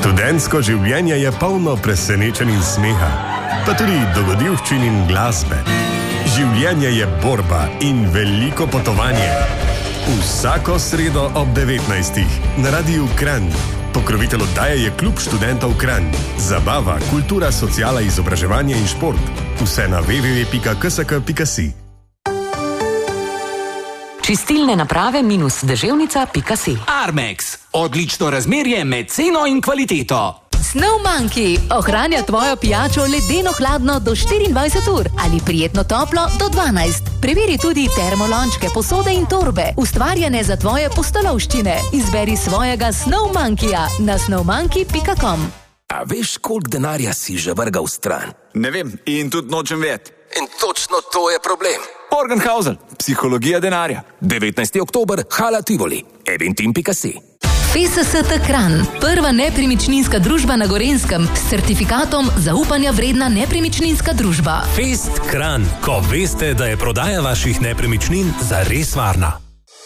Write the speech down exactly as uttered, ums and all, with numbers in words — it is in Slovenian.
Študentsko življenje je polno presenečenj in smeha, pa tudi dogodivščin in glasbe. Življenje je borba in veliko potovanje. Vsako sredo ob devetnajstih na Radiu Kranj. Pokrovitelj oddaje je Klub študentov Kranj. Zabava, kultura, sociala, izobraževanje in šport. Vse na w w w pika k s k pika si. Čistilne naprave minus deževnica pika si. Armex. Odlično razmerje med ceno in kvaliteto. Snow Monkey ohranja tvojo pijačo ledeno hladno do štiriindvajset ur ali prijetno toplo do dvanajst. Preveri tudi termolončke, posode in torbe, ustvarjene za tvoje pustolovščine. Izberi svojega Snow Monkeyja na snow monkey pika com. A veš, koliko denarja si že vrgal stran? Ne vem in tudi nočem vedeti. In točno to je problem. Morgenhausen, psihologija denarja. devetnajsti oktober, Hala Tivoli, eventim pika si. F S S T Kranj, prva nepremičninska družba na Gorenjskem s certifikatom zaupanja vredna nepremičninska družba. Fest Kranj, ko veste, da je prodaja vaših nepremičnin zares varna.